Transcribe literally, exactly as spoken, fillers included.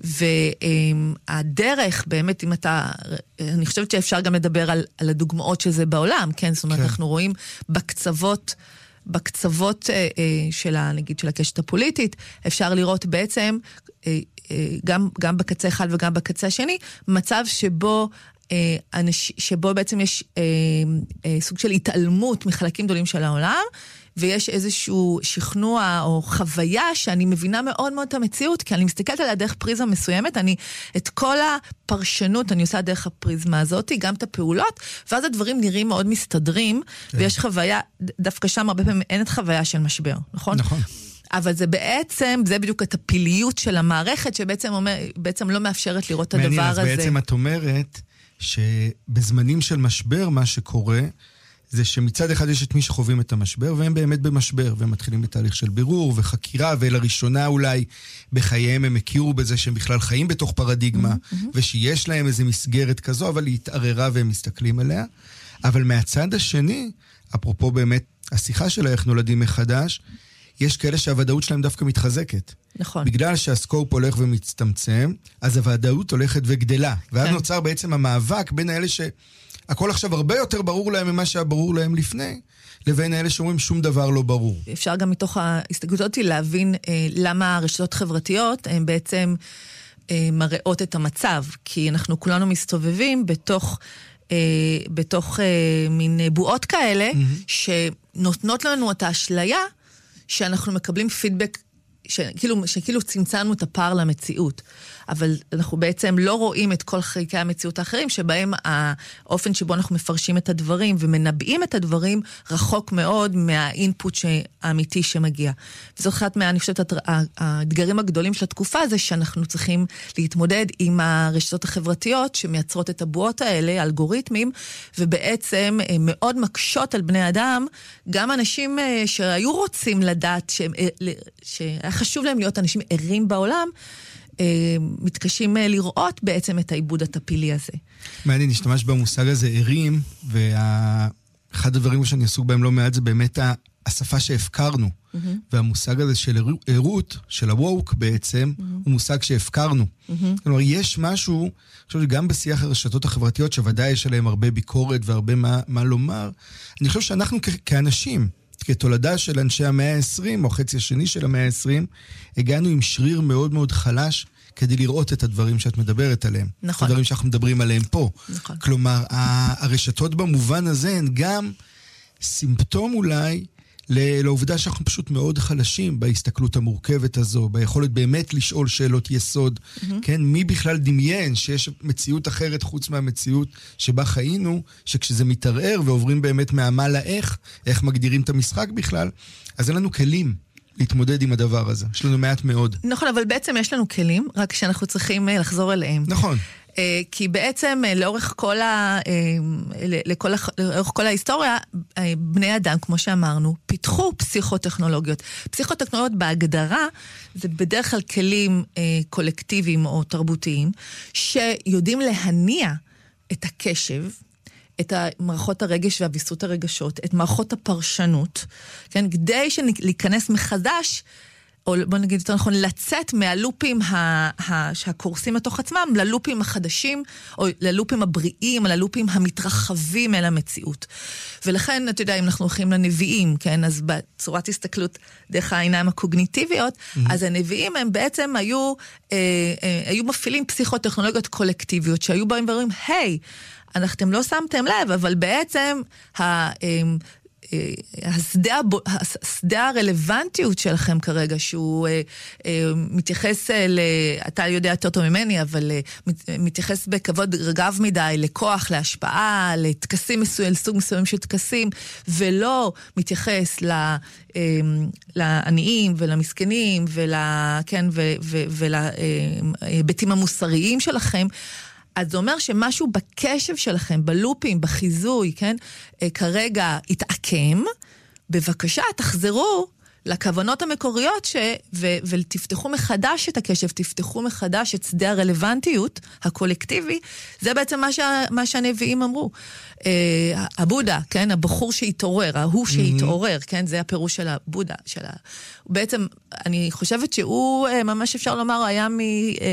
והדרך, באמת, אם אתה, אני חושבת שאפשר גם לדבר על, על הדוגמאות שזה בעולם, כן? זאת אומרת, כן. אנחנו רואים בקצוות, בקצוות אה, של, נגיד, של הקשת הפוליטית, אפשר לראות בעצם, אה, אה, גם, גם בקצה אחד וגם בקצה השני, מצב שבו, אה, אנש, שבו בעצם יש אה, אה, סוג של התעלמות מחלקים גדולים של העולם, ויש איזשהו שכנוע או חוויה שאני מבינה מאוד מאוד את המציאות, כי אני מסתכלת עליה דרך פריזמה מסוימת, אני את כל הפרשנות אני עושה דרך הפריזמה הזאת, גם את הפעולות, ואז הדברים נראים מאוד מסתדרים, ויש חוויה, דווקא שם הרבה פעמים אין את חוויה של משבר, נכון? נכון. אבל זה בעצם, זה בדיוק את הפיליות של המערכת, שבעצם אומר, בעצם לא מאפשרת לראות את הדבר הזה. מעניין, אז בעצם את אומרת, שבזמנים של משבר מה שקורה, זה שמצד אחד יש את מי שחווים את המשבר, והם באמת במשבר, והם מתחילים בתהליך של בירור וחקירה, ולראשונה אולי בחייהם הם הכירו בזה שהם בכלל חיים בתוך פרדיגמה, mm-hmm. ושיש להם איזו מסגרת כזו, אבל היא התערערה והם מסתכלים עליה. אבל מהצד השני, אפרופו באמת השיחה של איך נולדים מחדש, יש כאלה שהוודאות שלהם דווקא מתחזקת. נכון. בגלל שהסקופ הולך ומצטמצם, אז הוודאות הולכת וגדלה. ואז כן. נוצר בעצם המאבק בין האלה ש... הכל עכשיו הרבה יותר ברור להם ממה שהיה ברור להם לפני, לבין האלה שאומרים שום דבר לא ברור. אפשר גם מתוך ההסתגלות להבין אה, למה הרשתות חברתיות הן בעצם אה, מראות את המצב, כי אנחנו כולנו מסתובבים בתוך, אה, בתוך אה, מין בועות כאלה, mm-hmm. שנותנות לנו את האשליה, שאנחנו מקבלים פידבק, שכאילו, שכאילו צמצמנו את הפער למציאות. אבל אנחנו בעצם לא רואים את כל חלקי המציאות האחרים, שבהם האופן שבו אנחנו מפרשים את הדברים ומנבאים את הדברים, רחוק מאוד מהאינפוט האמיתי שמגיע. וזאת אחת מה, אני חושבת, האתגרים הגדולים של התקופה זה שאנחנו צריכים להתמודד עם הרשתות החברתיות שמייצרות את הבועות האלה, אלגוריתמים, ובעצם מאוד מקשות על בני אדם, גם אנשים שהיו רוצים לדעת שהם, שהיה חשוב להם להיות אנשים ערים בעולם, מתקשים לראות בעצם את העיבוד הטפילי הזה. מעניין, נשתמש במושג הזה ערים, ואחד הדברים שאני עסוק בהם לא מעט זה באמת השפה שהפקרנו, mm-hmm. והמושג הזה של ערות, של הווק בעצם, mm-hmm. הוא מושג שהפקרנו. Mm-hmm. כלומר, יש משהו, אני חושב שגם בשיח הרשתות החברתיות, שוודאי יש עליהם הרבה ביקורת והרבה מה, מה לומר, אני חושב שאנחנו כ- כאנשים, כתולדה של אנשי המאה ה-עשרים, או חצי השני של המאה ה-עשרים, הגענו עם שריר מאוד מאוד חלש, כדי לראות את הדברים שאת מדברת עליהם. נכון. את הדברים שאנחנו מדברים עליהם פה. נכון. כלומר, הרשתות במובן הזה הן גם סימפטום אולי, לעובדה שאנחנו פשוט מאוד חלשים בהסתכלות המורכבת הזו, ביכולת באמת לשאול שאלות יסוד, mm-hmm. כן? מי בכלל דמיין שיש מציאות אחרת חוץ מהמציאות שבה חיינו, שכשזה מתערער ועוברים באמת מהמה לאיך, איך מגדירים את המשחק בכלל, אז אין לנו כלים להתמודד עם הדבר הזה. יש לנו מעט מאוד. נכון, אבל בעצם יש לנו כלים, רק שאנחנו צריכים לחזור אליהם. נכון. כי בעצם לאורך כל, ה, לכל, לאורך כל ההיסטוריה, בני אדם, כמו שאמרנו, פיתחו פסיכוטכנולוגיות. פסיכוטכנולוגיות בהגדרה, זה בדרך כלל כלים קולקטיביים או תרבותיים, שיודעים להניע את הקשב, את מערכות הרגש והביסות הרגשות, את מערכות הפרשנות, כן? כדי להיכנס מחדש, או בוא נגיד יותר נכון, לצאת מהלופים שהקורסים לתוך עצמם, ללופים החדשים, או ללופים הבריאים, ללופים המתרחבים אל המציאות. ולכן, אתה יודע, אם אנחנו הולכים לנביאים, כן, אז בצורת הסתכלות דרך העיניים הקוגניטיביות, mm-hmm. אז הנביאים הם בעצם היו, אה, אה, היו מפעילים פסיכוטכנולוגיות קולקטיביות, שהיו בהם ואומרים, היי, אתם לא שמתם לב, אבל בעצם ה... אה, השדה, השדה הרלוונטיות שלכם כרגע, שהוא אה, אה, מתייחס, ל, אתה יודע יותר טוב ממני, אבל אה, מתייחס בכבוד רב מדי לכוח, להשפעה, לתקסים מסוים, לסוג מסוים של תקסים, ולא מתייחס ל, אה, לעניים ולמסכנים, ול, כן, ו, ו, ולהיבטים המוסריים שלכם, אז זה אומר שמשהו בקשב שלכם, בלופים, בחיזוי, כן, כרגע התעקם, בבקשה, תחזרו לכוונות המקוריות ש... ו... ותפתחו מחדש את הקשב, תפתחו מחדש את שדה הרלוונטיות הקולקטיבי, זה בעצם מה, שה... מה שהנביאים אמרו. אה, הבודה, כן, הבחור שהתעורר, ההוא שהתעורר, כן, זה הפירוש של הבודה, של ה... בעצם, אני חושבת שהוא, ממש אפשר לומר, היה מ...